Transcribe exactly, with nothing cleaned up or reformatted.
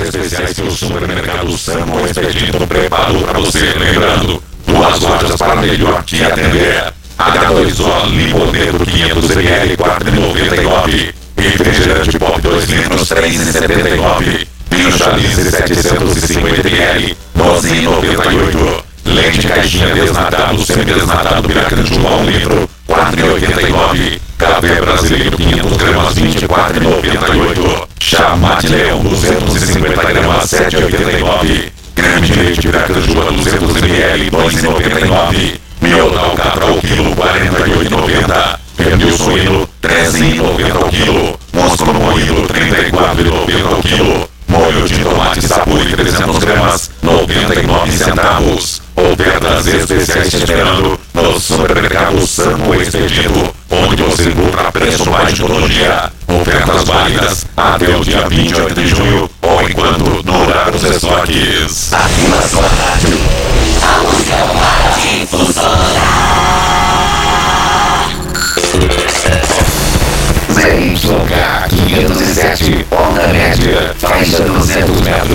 especiais que o supermercado Samo Expedito preparou para você. Lembrando, duas lojas para melhor te atender. H dois O Limonero quinhentos mililitros, quatro reais e noventa e nove centavos. Refrigerante Pop dois litros, três reais e setenta e nove centavos. Vinho Chalice setecentos e cinquenta mililitros, doze reais e noventa e oito centavos. Leite caixinha desnatado, semidesnatado Piracanjuba um litro, quatro reais e oitenta e nove centavos. Café brasileiro quinhentos gramas, vinte e quatro reais e noventa e oito centavos. Chá Mate Leão duzentos e cinquenta gramas, sete reais e oitenta e nove centavos. Creme de leite Piracanjuba duzentos mililitros, dois reais e noventa e nove centavos. Miolo Capra o quilo, quarenta e oito reais e noventa centavos. Pernil suíno, treze reais e noventa centavos ao quilo. Músculo moído, trinta e quatro reais e noventa centavos ao quilo. Molho de tomate Sapuri, trezentas gramas, noventa e nove centavos. Ofertas especiais te esperando no supermercado Samo Expedito, onde você encontra preço baixo todo dia. Ofertas válidas até o dia vinte e oito de junho ou enquanto durar os estoques. Aqui na sua rádio, a música para de funcionar. Z Y K quinhentos e sete, onda média, faixa duzentos metros.